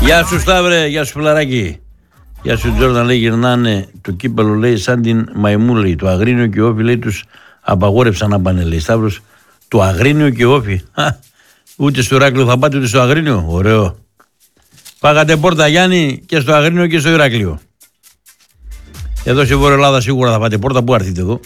Γεια σου Σταύρε, γεια σου Φιλαράκη. Γεια σου Τζόρνταν, λέει, γυρνάνε το κύπελο, λέει, σαν την μαϊμού, λέει. Το Αγρίνιο και Όφη, λέει, τους απαγόρευσαν να πάνε, λέει. Σταύρος, το Αγρίνιο και Όφη. Ούτε στο Ηράκλειο θα πάτε, ούτε στο Αγρίνιο. Ωραίο. Πάγατε πόρτα, Γιάννη, και στο Αγρίνιο και στο Ηράκλειο. Εδώ στη Βόρεια Ελλάδα σίγουρα θα πάτε πόρτα. Πού έρθετε εδώ?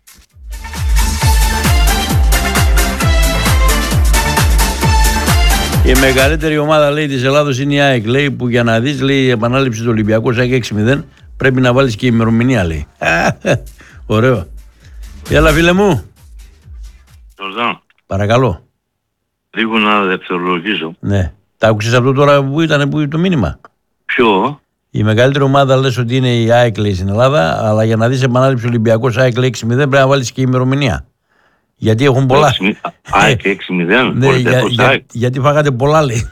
Η μεγαλύτερη ομάδα, λέει, της Ελλάδος είναι η ΑΕΚ, λέει, που για να δεις, λέει, η επανάληψη του Ολυμπιακού ΑΕΚ 6-0 πρέπει να βάλεις και ημερομηνία, λέει. Ωραίο. Έλα, φίλε μου. Σωστά. Παρακαλώ. Λίγο να δευτερολογήσω. Ναι. Τα άκουσες αυτό τώρα που ήταν το μήνυμα? Ποιο? Η μεγαλύτερη ομάδα λες ότι είναι η ΑΕΚ, λέει, στην Ελλάδα, αλλά για να δεις επανάληψη του Ολυμπιακού ΑΕΚ 6-0 πρέπει να βάλεις και ημερομηνία. Γιατί έχουν πολλά. ΑΕΚ 6-0. Ναι, γιατί φάγατε πολλά, λέει.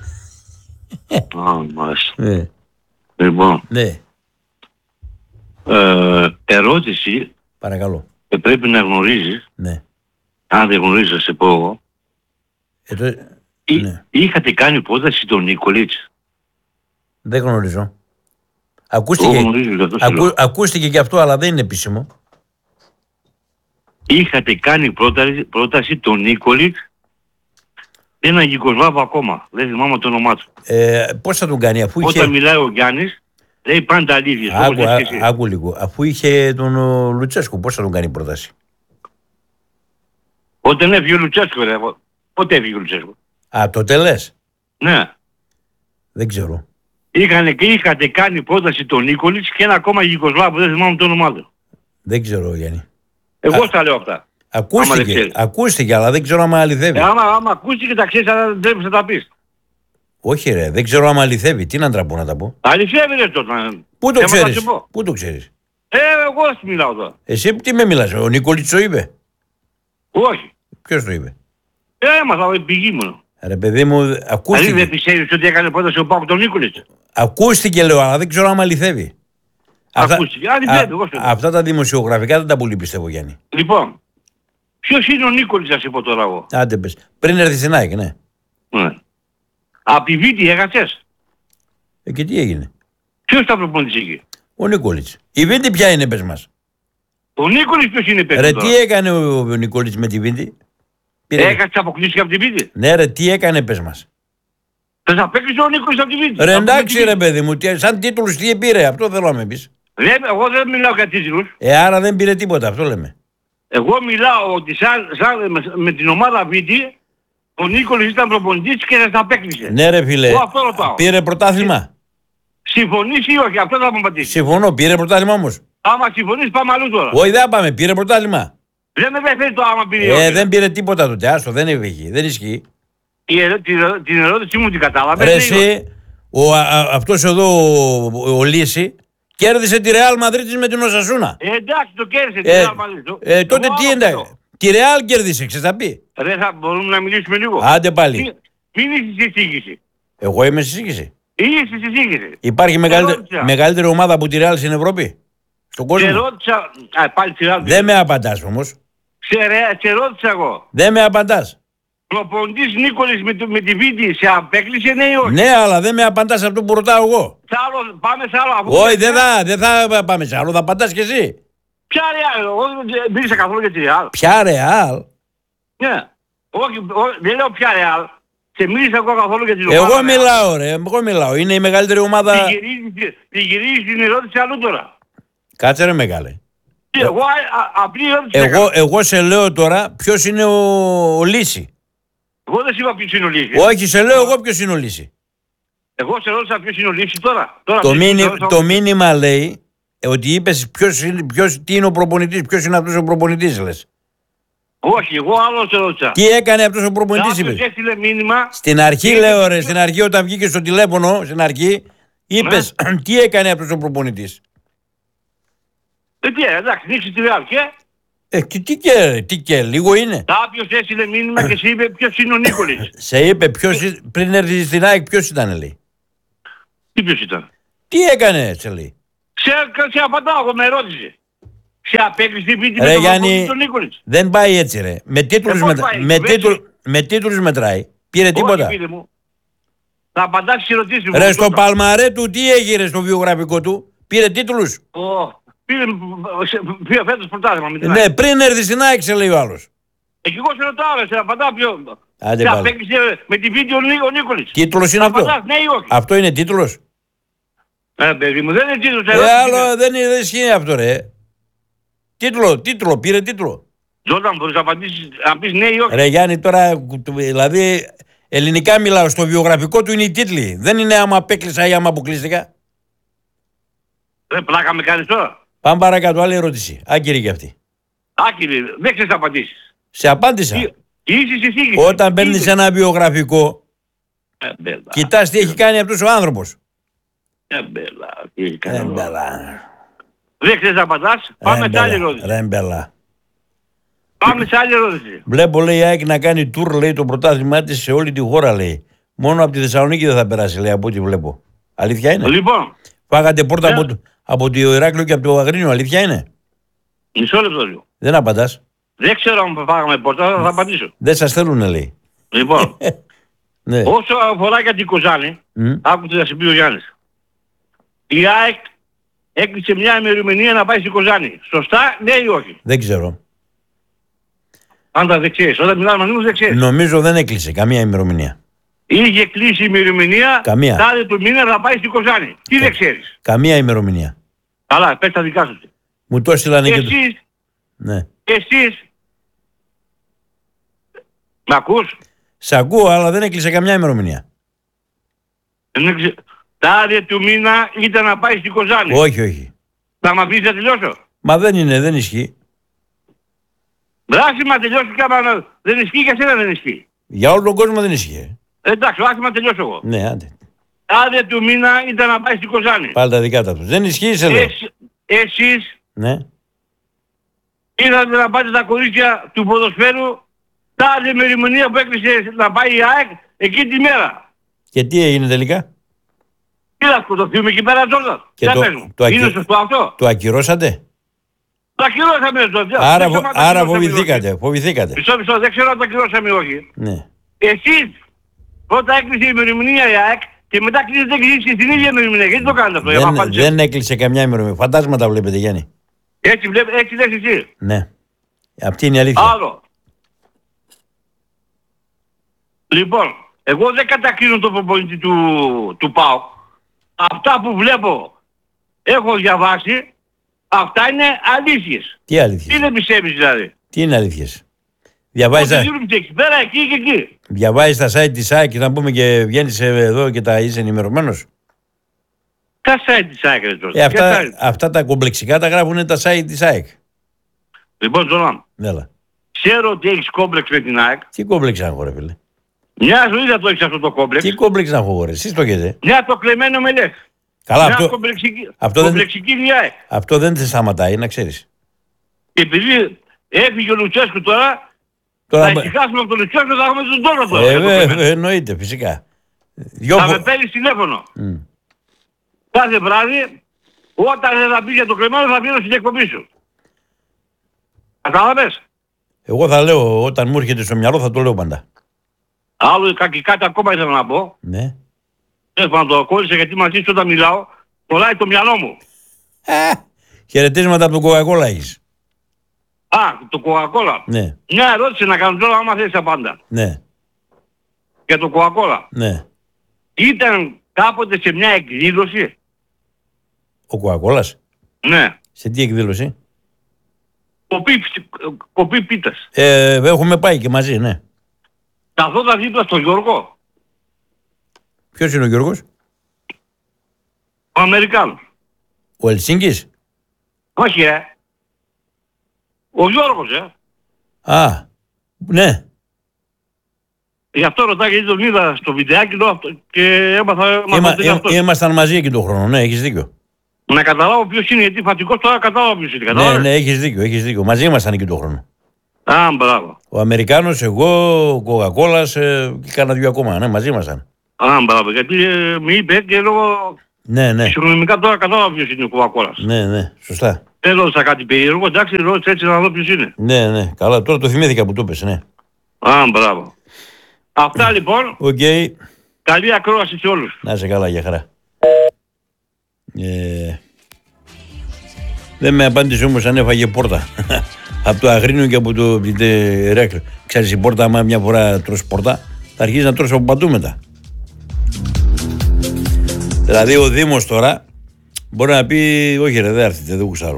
Μάλιστα. Λοιπόν. Ναι. Ερώτηση. Παρακαλώ. Πρέπει να γνωρίζεις. Ναι. Αν δεν γνωρίζεις, θα σε πω εγώ. Ναι. Είχατε κάνει πρόταση τον Νικολίτς? Δεν γνωρίζω. Ακούστηκε και αυτό, αλλά δεν είναι επίσημο. Είχατε κάνει πρόταση τον Νίκολιτς, ένα Γιουγκοσλάβο ακόμα. Δεν θυμάμαι το όνομά του. Πώς θα τον κάνει, αφού είχε... Όταν μιλάει ο Γιάννης, λέει πάντα αλήθειες. Άκου λίγο. Αφού είχε τον Λουτσέσκου, πώς θα τον κάνει πρόταση? Όταν έφυγε ο Λουτσέσκου, ρε. Πότε έφυγε ο Λουτσέσκου? Τότε λες? Ναι. Δεν ξέρω. Είχατε κάνει πρόταση τον Νίκολιτς και ένα ακόμα Γιουγκοσλάβο, δεν θυμάμαι το όνομά του. Δεν ξέρω, Γιάννη. Εγώ στα λέω αυτά. Ακούστηκε, αλλά δεν ξέρω άμα αληθεύει. Άμα ακούστηκε τα ξέρεις, αλλά δεν θα τα πεις. Όχι ρε, δεν ξέρω άμα αληθεύει. Τι να τραπώ να τα πω? Αληθεύει ρε τότε. Πού το ξέρεις? Πού το ξέρεις? Εγώ μιλάω τώρα. Εσύ τι με μιλάς, ο Νικόλιτς το είπε? Όχι. Ποιος το είπε? Έμαθα πηγή μου. Ρε παιδί μου, ακούστηκε. Δεν πιστεύεις ότι έκανε πρόταση ο Πάκου τον Νικόλιτς? Ακούστηκε, λέω, αλλά δεν ξέρω άμα αληθεύει. Αυτά τα δημοσιογραφικά δεν τα πολύ πιστεύω, Γιάννη. Λοιπόν, ποιος είναι ο Νίκολιτς, θα σε πω τώρα εγώ? Άντε πες. Πριν έρθει στην ΑΕΚ, ναι. Απ' τη Βίτη έχασες. Και τι έγινε? Ποιος ήταν προπονητής εκεί? Ο Νικόλιτς. Η Βίτη ποια είναι, πες μας? Ο Νίκολιτς ποιος είναι, πες? Ρε, τι έκανε ο Νικόλιτς με τη Βίτη? Έχασε αποκλείσει από τη Βίτη. Ναι ρε, τι έκανε, πες μας? Θες να παίξεις ο Νίκολιτς από τη Βίτη? Ρε εντάξει ρε παιδί μου, σαν τίτλους τι πήρε, αυτό θέλω να με πεις. Εγώ δεν μιλάω για τίτλους. Άρα δεν πήρε τίποτα, αυτό λέμε. Εγώ μιλάω ότι με την ομάδα Βίτη ο Νίκολιτς ήταν προπονητής και θα απέκλεισε. Ναι ρε φίλε, πήρε πρωτάθλημα. Συμφωνείς ή όχι, αυτό θα μου πατήσει. Συμφωνώ, πήρε πρωτάθλημα όμως. Άμα συμφωνείς πάμε αλλού τώρα. Όχι δεν πάμε, πήρε πρωτάθλημα. Δεν με ενδιαφέρει το άμα πήρε. Δεν πήρε τίποτα τότε, άστο, δεν έφυγε, δεν ισχύει. Την ερώτησή μου την κατάλαβες. Ρε εσύ, αυτός εδώ ο Λύση κέρδισε τη Ρεάλ Μαδρίτης με την Οσασούνα. Εντάξει, το κέρδισε τη Ρεάλ Μαδρίτης. Τότε τι είναι, τη Ρεάλ κέρδισε, ξέρεις θα πει. Ρε, μπορούμε να μιλήσουμε λίγο? Άντε πάλι. Μην είσαι στη σύγχυση. Εγώ είμαι στη σύγχυση. Είσαι στη σύγχυση. Υπάρχει μεγαλύτερη ομάδα από τη Ρεάλ στην Ευρώπη? Στον κόσμο? Σε ρώτησα, πάλι τη Ρεάλ. Δεν με απαντάς όμως. Σε ρώτησα εγώ. Δεν με απαντάς. Προπονητής Νίκολης με τη Βίτη σε απέκλεισε, ναι ή όχι? Ναι, αλλά δεν με απαντάς αυτό που ρωτάω εγώ. Πάμε σε άλλο. Όχι, δεν θα πάμε σε άλλο, θα απαντάς κι εσύ. Ποια Ρεάλ? Εγώ δεν μίλησα καθόλου για τη Ρεάλ. Ποια Ρεάλ? Ναι. Όχι, δεν λέω ποια Ρεάλ. Και μίλησα εγώ καθόλου για την ομάδα. Εγώ μιλάω ρε, εγώ μιλάω. Είναι η μεγαλύτερη ομάδα. Τη γυρίζεις την ερώτηση αλλού τώρα. Κάτσε ρε μεγάλε. Εγώ απλή ερώτηση. Εγώ σε λέω τώρα ποιος είναι ο Λύση. Εγώ δεν σου είπα ποιος είναι ο Λύση. Όχι, σε λέω εγώ ποιος είναι ο Λύση. Εγώ σε ρώτησα ποιος είναι ο Λύση τώρα. Το μήνυμα λέει ότι είπες τι είναι ο προπονητής, ποιος είναι αυτός ο προπονητής λες. Όχι, εγώ άλλο σε ρώτησα. Τι έκανε αυτός ο προπονητής είπες. Έστειλε μήνυμα. Στην αρχή λέω ρε, στην αρχή όταν βγήκε στο τηλέφωνο, στην αρχή είπες τι έκανε αυτός ο προπονητής. Εντάξει, νίξει τη Ρεάλ και... Τι και, λίγο είναι. Κάποιος έστειλε μήνυμα και σε είπε ποιος είναι ο Νίκολης. Σε είπε πριν έρθει στην ΑΕΚ ποιος ήταν λέει. Τι ποιος ήταν? Τι έκανε σε λέει. Σε απαντάω, εγώ με ρώτησε. Σε απέκλεισε τη Βίτη με τον Νίκολης. Δεν πάει έτσι ρε. Με τίτλους μετράει. Πήρε τίποτα. Θα απαντάς στις ερωτήσεις μου. Ρε στο παλμαρέ του τι έγινε στο βιογραφικό του. Πήρε τίτλους. Πήρε φέτος πρωτάθλημα με την Ναι, ΑΕΚ. πριν έρθει στην ΑΕΚ σε λέει ο άλλος. Εκεί εγώ σε ρωτάω, σε απαντάω πιο... Άντε Σε πάλι. απέκτησε με τη βίντεο ο Νίκολης. Τίτλος είναι αυτό. Απαντάς ναι ή όχι. Αυτό είναι τίτλος. Παιδί μου, δεν είναι τίτλος. Άλλο δεν ισχύει αυτό ρε. Τίτλο, πήρε τίτλο. Τζόρνταν, μπορείς να απαντήσεις, να πεις ναι ή όχι. Ρε Γιάννη τώρα, δηλαδή ελληνικά μιλάω, στο βιογραφικό του είναι οι τίτλοι. Δεν είναι άμα απέκλεισα ή άμα αποκλείστηκα. Πλάκα με κάνεις τώρα. Πάμε παρακάτω, άλλη ερώτηση. Άκυρη και αυτή. Άκυρη, δεν ξέρεις να απαντήσεις. Σε απάντησα. Είσαι εσύ. Όταν παίρνεις ένα βιογραφικό, κοιτάς τι έχει κάνει αυτός ο άνθρωπος. Δεν ξέρεις να απαντάς. Πάμε σε άλλη ερώτηση. Ρεμπελά. Πάμε σε άλλη ερώτηση. Βλέπω λέει η ΑΕΚ να κάνει tour λέει το πρωτάθλημά της σε όλη τη χώρα λέει. Μόνο από τη Θεσσαλονίκη δεν θα περάσει λέει από ό,τι βλέπω. Αλήθεια είναι. Λοιπόν. Φάγατε πόρτα από το Ηράκλειο και από το Αγρίνιο. Αλήθεια είναι. Μισό λεπτό λίγο. Δεν απαντάς. Δεν ξέρω αν φάγαμε πόρτα, θα απαντήσω. Δεν σας θέλουνε λέει. Λοιπόν. Ναι. Όσο αφορά για την Κοζάνη, άκουσε να σε πει ο Γιάννης. Η ΑΕΚ έκλεισε μια ημερομηνία να πάει στην Κοζάνη. Σωστά, ναι ή όχι. Δεν ξέρω. Αν τα δεν ξέρεις. Όταν μιλάμε μαζί μου δεν ξέρεις. Νομίζω δεν έκλεισε καμία ημερομηνία. Είχε κλείσει η ημερομηνία. Καμία. Τάδε του μήνα να πάει στην Κοζάνη. Τι δεν ξέρεις. Καμία ημερομηνία. Καλά, πες τα δικά σου. Μου το έστειλανε και το... Εσείς, Ναι. εσείς, μ' ακούς. Σ' ακούω, αλλά δεν έκλεισε καμιά ημερομηνία. Τάδε του μήνα ήταν να πάει στην Κοζάνη. Όχι, όχι. Θα μ' αφήσεις να τελειώσω. Μα δεν ισχύει. Βράσιμα τελειώσω και άμα δεν ισχύει για σένα δεν ισχύει. Για όλο τον κόσμο δεν ισχύει. Εντάξει, άσχημα να τελειώσω εγώ. Ναι, άντε. Τάδε του μήνα ήταν να πάει στην Κοζάνη. Πάλι τα δικά του. Δεν ισχύει, σε λέω. Εσείς Ναι. ήρθατε να πάτε τα κορίτσια του ποδοσφαίρου τάδε ημερομηνία που έκλεισε να πάει η ΑΕΚ εκεί τη μέρα. Και τι έγινε τελικά. Τι θα σκοτωθούμε εκεί πέρα Τζόρνταν. Και Είναι σωστό αυτό. Το ακυρώσατε. Το ακυρώσαμε το. Άρα φοβηθήκατε. Μισό, δεν ξέρω αν το ακυρώσαμε ή όχι. Ναι. Εσείς όταν έκλεισε η ημερομηνία η ΑΕΚ και μετά κλείσετε και εσείς στην ίδια ημερομηνία. Γιατί το κάνετε αυτό. Δεν έκλεισε καμιά ημερομηνία. Φαντάσματα βλέπετε Γιάννη. Έτσι λες εσύ. Ναι. Αυτή είναι η αλήθεια. Άλλο. Λοιπόν, εγώ δεν κατακρίνω τον προπονητή του ΠΑΟΚ. Αυτά που βλέπω, έχω διαβάσει, αυτά είναι αλήθειες. Τι αλήθειες. Τι δεν πιστεύεις δηλαδή. Τι είναι αλήθειες. Διαβάζεις τα site της ΑΕΚ και να πούμε και βγαίνεις εδώ και τα είσαι ενημερωμένος. Τα site της ΑΕΚ ρε τώρα. Αυτά τα κομπλεξικά τα γράφουν τα site της ΑΕΚ. Λοιπόν Τζονάν, ξέρω ότι έχεις κόμπλεξ με την ΑΕΚ. Τι κόμπλεξ να έχω ρε φίλε. Μια ζωή θα το έχεις αυτό το κόμπλεξ. Τι κόμπλεξ να έχω ρε, εσείς το έχετε. Μια το κλεμμένο με λες. Καλά, μια αυτό κομπλεξική ΑΕΚ. Αυτό δεν σε σταματάει, να ξέρεις. Και επειδή έφυγε ο Λουτσέσκου τώρα θα ησυχάσουμε από τον Λουτσέσκου, θα έχουμε τον Τόνο τώρα. Εννοείται, φυσικά. Θα με παίρνεις τηλέφωνο. Κάθε βράδυ, όταν δεν θα πει για το κλεμμένο θα βγαίνω στην εκπομπή σου. Κατάλαβες. Εγώ θα λέω, όταν μου έρχεται στο μυαλό θα το λέω πάντα. Άλλο κάτι ακόμα ήθελα να πω. Ναι. Να το κόλλησα γιατί μαζί σου όταν μιλάω, κολλάει το μυαλό μου. Χαιρετίσματα από τον Coca-Cola έχεις. Το Coca-Cola. Ναι. Μια ερώτηση να κάνω τώρα άμα θέλεις απάντα. Ναι. Για το Coca-Cola. Ναι. Ήταν κάποτε σε μια εκδήλωση. Ο Coca-Colας. Ναι. Σε τι εκδήλωση. Κοπή πίτας. Έχουμε πάει και μαζί, ναι. Καθόταν δίπλα στον Γιώργο. Ποιος είναι ο Γιώργος? Ο Αμερικάνος. Ο Ελσίνκης. Όχι ο Γιώργος Ναι. Γι' αυτό ρωτάει γιατί τον είδα στο βιντεάκι και έμαθα Ήμασταν μαζί εκεί τον χρόνο, ναι, έχεις δίκιο. Να καταλάβω ποιος είναι, γιατί φατικός τώρα κατάλαβα ποιος είναι. Ναι, έχεις δίκιο. Μαζί ήμασταν εκεί τον χρόνο. Μπράβο. Ο Αμερικάνος, εγώ, ο Coca-Cola και κάνα δυο ακόμα, ναι, μαζί ήμασταν. Μπράβο, γιατί με είπε και λόγω... Ναι. Συγχρονικά τώρα κατάλαβα ποιος είναι ο Coca-Cola. Ναι, σωστά. Δεν ρώτησα κάτι περίεργο, εντάξει, ρώτησα έτσι να δω ποιος είναι. Ναι, καλά, τώρα το θυμήθηκα που το είπες, ναι. Μπράβο. Αυτά λοιπόν. Οκ. Καλή ακρόαση σε όλους. Να είσαι καλά, για χαρά. Δεν με απάντησε όμως αν έφαγε πόρτα. Από το Αγρίνιο και από το Ρέκλ. Ξέρεις, η πόρτα, άμα μια φορά τρως πόρτα, θα αρχίσει να τρως από παντού μετά. Δηλαδή ο Δήμος τώρα μπορεί να πει όχι ρε, δεν έρθετε, δεν γουσάρω.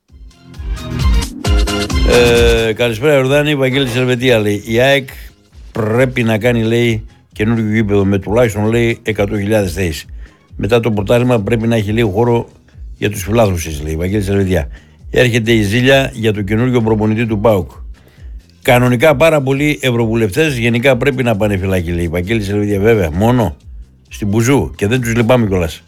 Καλησπέρα Ιορδάνη, Βαγγέλης Ελβετία λέει. Η ΑΕΚ πρέπει να κάνει, λέει, καινούργιο γήπεδο με τουλάχιστον, λέει, 100.000 θέσεις. Μετά το πορτάλιμα πρέπει να έχει λίγο χώρο για τους φιλάθλους, λέει. Βαγγέλης Ελβετία. Έρχεται η ζήλια για το καινούργιο προπονητή του ΠΑΟΚ. Κανονικά πάρα πολλοί ευρωβουλευτές γενικά πρέπει να πάνε φυλάκι, λέει. Βαγγέλης Ελβετία, βέβαια, μόνο στην Μπουζού και δεν τους λυπάμαι κιόλας.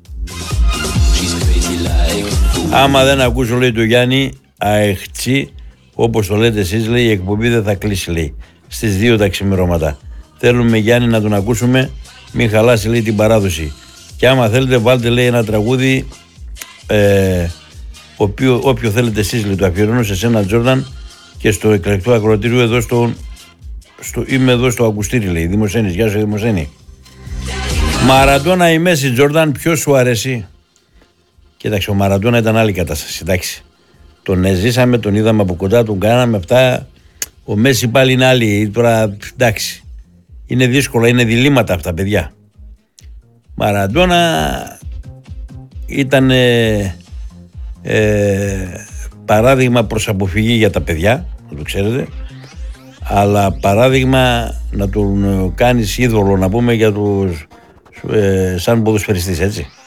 Άμα δεν ακούσω, λέει, το Γιάννη αεχτσί, όπως το λέτε εσείς, λέει, η εκπομπή δεν θα κλείσει, λέει, στις 2 τα ξημερώματα. Θέλουμε, Γιάννη, να τον ακούσουμε, μην χαλάσει, λέει, την παράδοση. Και άμα θέλετε βάλτε, λέει, ένα τραγούδι, όποιο θέλετε εσείς, λέει, το αφιερώνω σε σένα, Τζόρνταν, και στο εκλεκτό ακροατήριο εδώ είμαι εδώ στο ακουστήρι, λέει. Δημοσένης, γεια σου Δημοσένη. Μαραντόνα ή Μέση, Τζόρνταν, ποιος σου αρέσει? Κοίταξε, ο Μαραντόνα ήταν άλλη κατάσταση, εντάξει. Τον ζήσαμε, τον είδαμε από κοντά, τον κάναμε αυτά. Ο Μέση πάλι είναι άλλη, τώρα εντάξει. Είναι δύσκολα, είναι διλήμματα αυτά, παιδιά. Μαραντόνα ήταν παράδειγμα προς αποφυγή για τα παιδιά, να το ξέρετε, αλλά παράδειγμα να τον κάνεις είδωλο, να πούμε, για τους σαν ποδοσφαιριστής, έτσι.